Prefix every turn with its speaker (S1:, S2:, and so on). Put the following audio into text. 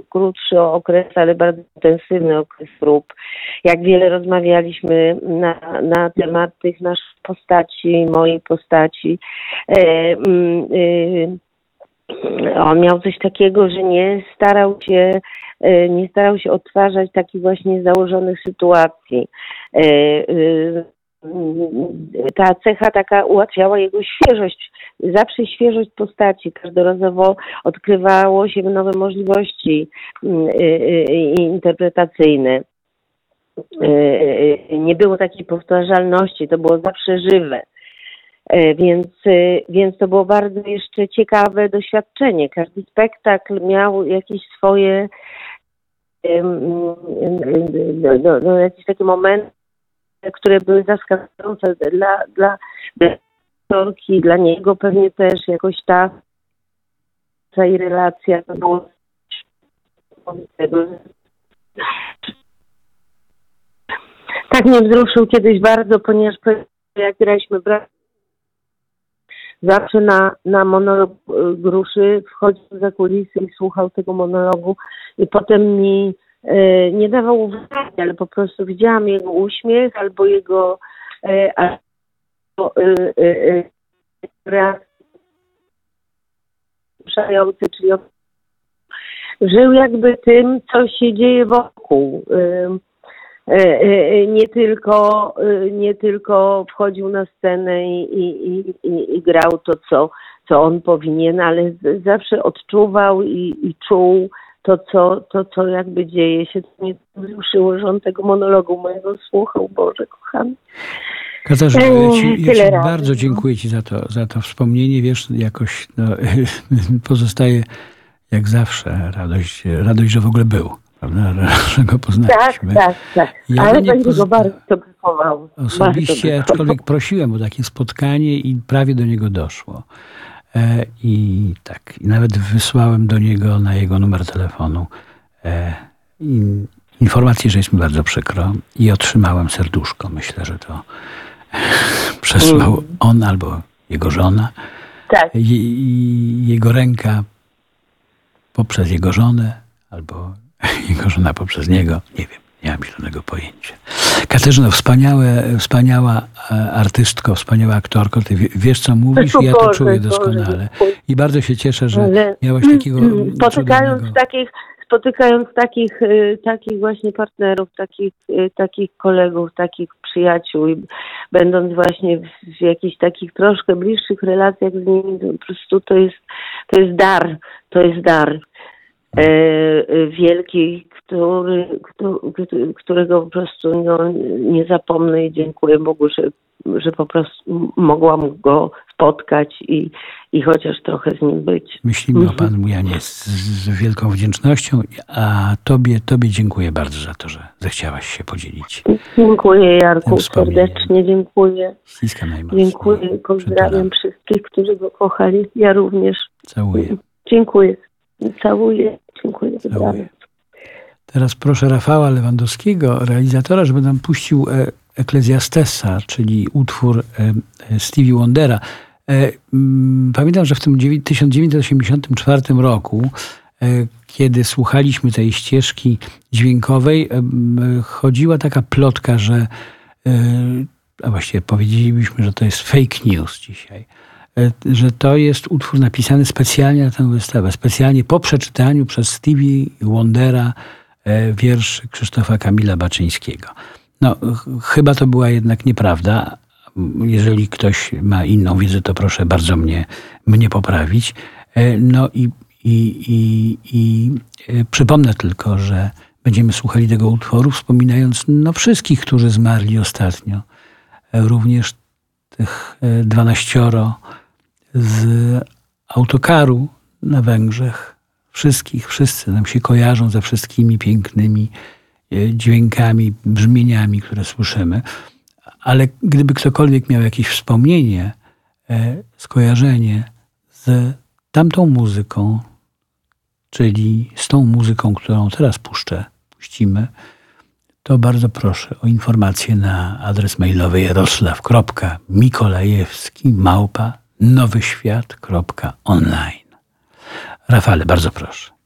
S1: krótszy okres, ale bardzo intensywny okres prób. Jak wiele rozmawialiśmy na temat tych naszych postaci, mojej postaci. On miał coś takiego, że nie starał się odtwarzać takich właśnie założonych sytuacji. Ta cecha taka ułatwiała jego świeżość, zawsze świeżość postaci. Każdorazowo odkrywało się nowe możliwości interpretacyjne. Nie było takiej powtarzalności, to było zawsze żywe. Więc to było bardzo jeszcze ciekawe doświadczenie. Każdy spektakl miał jakieś swoje jakieś takie momenty, które były zaskakujące dla aktorki, dla niego pewnie też jakoś ta i relacja to było tak mnie wzruszył kiedyś bardzo, ponieważ jak graliśmy zawsze na monolog Gruszy wchodził za kulisy i słuchał tego monologu i potem mi nie dawał uwagi, ale po prostu widziałam jego uśmiech albo jego reakcję przejający, czyli żył jakby tym, co się dzieje wokół. Nie tylko wchodził na scenę i grał to, co on powinien, ale zawsze odczuwał i czuł to, co jakby dzieje się. To mnie wzruszyło, że on tego monologu mojego słuchał. Boże kochany.
S2: Katarzyna, ja ci bardzo dziękuję Ci za to wspomnienie. Wiesz, jakoś pozostaje jak zawsze radość, że w ogóle był. Prawda, że go poznaliśmy.
S1: Tak. Ja ale będzie go bardzo brakowało.
S2: Osobiście, aczkolwiek prosiłem o takie spotkanie i prawie do niego doszło. I nawet wysłałem do niego na jego numer telefonu informację, że jest mi bardzo przykro i otrzymałem serduszko. Myślę, że to przesłał on albo jego żona.
S1: Tak.
S2: I jego ręka poprzez jego żonę albo jego żona poprzez niego. Nie wiem, nie mam zielonego pojęcia. Katarzyno, wspaniała artystko, wspaniała aktorko. Ty wiesz, co mówisz i ja to czuję doskonale. I bardzo się cieszę, że miałaś takiego
S1: Spotykając takich właśnie partnerów, takich kolegów, takich przyjaciół i będąc właśnie w jakichś takich troszkę bliższych relacjach z nimi, po prostu to jest dar. Wielki, którego po prostu nie zapomnę i dziękuję Bogu, że po prostu mogłam go spotkać i chociaż trochę z nim być.
S2: Myślimy o Panu Janie z wielką wdzięcznością, a Tobie dziękuję bardzo za to, że zechciałaś się podzielić.
S1: Dziękuję, Jarku, serdecznie dziękuję.
S2: Ściskam najmocniej.
S1: Dziękuję, pozdrawiam wszystkich, którzy go kochali. Ja również.
S2: Całuję.
S1: Dziękuję. Całuję. Dziękuję. Całuję.
S2: Teraz proszę Rafała Lewandowskiego, realizatora, żeby nam puścił Eklezjastesa, czyli utwór Stevie Wondera. Pamiętam, że w tym 1984 roku, kiedy słuchaliśmy tej ścieżki dźwiękowej, chodziła taka plotka, że a właściwie powiedzielibyśmy, że to jest fake news dzisiaj, że to jest utwór napisany specjalnie na tę wystawę, specjalnie po przeczytaniu przez Stevie Wondera wierszy Krzysztofa Kamila Baczyńskiego. No, chyba to była jednak nieprawda. Jeżeli ktoś ma inną wiedzę, to proszę bardzo mnie poprawić. No i przypomnę tylko, że będziemy słuchali tego utworu, wspominając wszystkich, którzy zmarli ostatnio. Również tych 12 z autokaru na Węgrzech. Wszyscy nam się kojarzą ze wszystkimi pięknymi dźwiękami, brzmieniami, które słyszymy. Ale gdyby ktokolwiek miał jakieś wspomnienie, skojarzenie z tamtą muzyką, czyli z tą muzyką, którą teraz puścimy, to bardzo proszę o informację na adres mailowy jarosław.mikolajewski@nowyświat.online. Rafale, bardzo proszę.